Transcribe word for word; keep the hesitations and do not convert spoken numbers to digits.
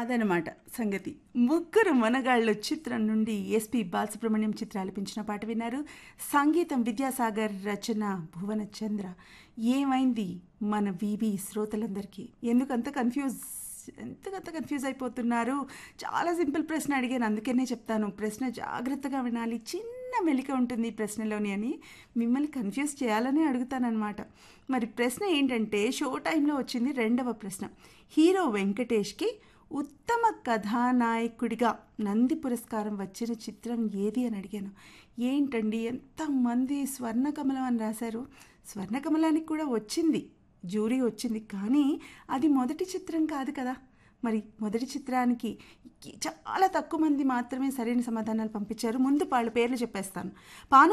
అదనమాట సంగతి. ముగ్గురు మనగాళ్ళు చిత్రం నుండి ఎస్పి బాలసుబ్రహ్మణ్యం చిత్ర ఆలపించిన పాట విన్నారు. సంగీతం విద్యాసాగర్, రచన భువన చంద్ర. ఏమైంది మన వివి శ్రోతలందరికీ? ఎందుకంత కన్ఫ్యూజ్ ఎంతకంత కన్ఫ్యూజ్ అయిపోతున్నారు? చాలా సింపుల్ ప్రశ్న అడిగాను, అందుకనే చెప్తాను. ప్రశ్న జాగ్రత్తగా వినాలి, చిన్న మెలిక ఉంటుంది ఈ ప్రశ్నలోని అని మిమ్మల్ని కన్ఫ్యూజ్ చేయాలని అడుగుతానన్నమాట. మరి ప్రశ్న ఏంటంటే, షో టైంలో వచ్చింది రెండవ ప్రశ్న. హీరో వెంకటేష్కి ఉత్తమ కథానాయకుడిగా నంది పురస్కారం వచ్చిన చిత్రం ఏది అని అడిగాను. ఏంటండి ఎంతమంది స్వర్ణకమలం అని రాశారు. స్వర్ణకమలానికి కూడా వచ్చింది, జ్యూరీ వచ్చింది, కానీ అది మొదటి చిత్రం కాదు కదా. మరి మొదటి చిత్రానికి చాలా తక్కువ మంది మాత్రమే సరైన సమాధానాలు పంపించారు. ముందు వాళ్ళ పేర్లు చెప్పేస్తాను. పాను